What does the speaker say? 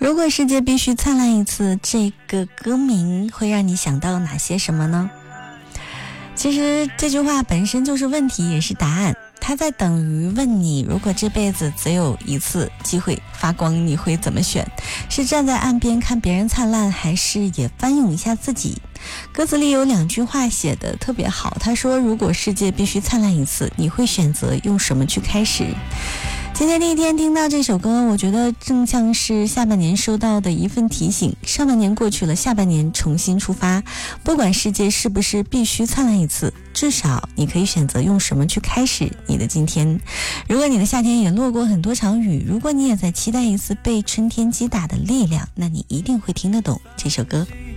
如果世界必须灿烂一次，这个歌名会让你想到哪些什么呢？其实这句话本身就是问题，也是答案。它在等于问你，如果这辈子只有一次机会发光，你会怎么选？是站在岸边看别人灿烂，还是也翻涌一下自己？歌词里有2句话写得特别好，他说，如果世界必须灿烂一次，你会选择用什么去开始？今天第一天听到这首歌，我觉得正像是下半年收到的一份提醒，上半年过去了，下半年重新出发。不管世界是不是必须灿烂一次，至少你可以选择用什么去开始你的今天。如果你的夏天也落过很多场雨，如果你也在期待一次被春天击打的力量，那你一定会听得懂这首歌。